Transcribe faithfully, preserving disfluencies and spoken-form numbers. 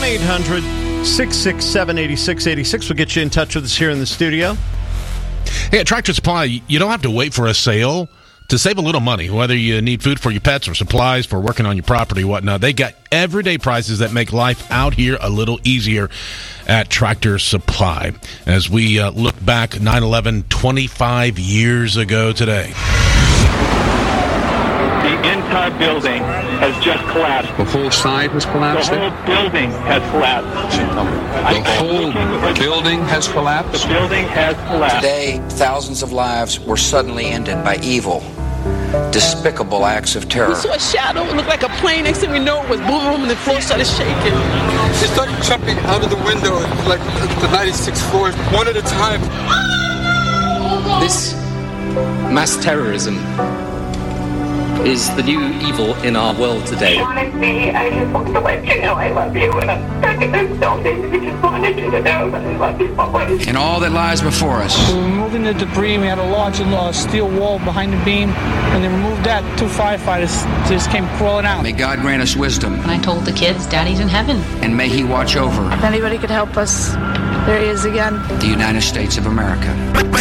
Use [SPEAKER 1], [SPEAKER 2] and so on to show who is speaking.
[SPEAKER 1] eight hundred six six seven eight six eight six will get you in touch with us here in the studio.
[SPEAKER 2] Hey, at Tractor Supply, you don't have to wait for a sale to save a little money, whether you need food for your pets or supplies for working on your property, whatnot. They got everyday prices that make life out here a little easier at Tractor Supply. As we uh, look back, nine eleven, twenty-five years ago today.
[SPEAKER 3] The entire building has just collapsed.
[SPEAKER 4] The whole side has collapsed?
[SPEAKER 3] The whole building has collapsed.
[SPEAKER 4] The whole building has collapsed?
[SPEAKER 3] The building has collapsed.
[SPEAKER 5] Today, thousands of lives were suddenly ended by evil, despicable acts of terror.
[SPEAKER 6] We saw a shadow. It looked like a plane. Next thing we know, it was boom, and the floor started shaking.
[SPEAKER 7] They started jumping out of the window, like the ninety-sixth floor, one at a time.
[SPEAKER 8] This mass terrorism is the new evil in our world today.
[SPEAKER 9] Honestly, I just want to let you know I love you, and I'm stuck in this building. I just wanted you to know that I love you always.
[SPEAKER 5] And all that lies before us.
[SPEAKER 10] We were moving the debris. We had a large uh, steel wall behind the beam. When they removed that, two firefighters just came crawling out.
[SPEAKER 5] May God grant us wisdom.
[SPEAKER 11] And I told the kids, Daddy's in heaven.
[SPEAKER 5] And may He watch over.
[SPEAKER 12] If anybody could help us, there He is again.
[SPEAKER 5] The United States of America.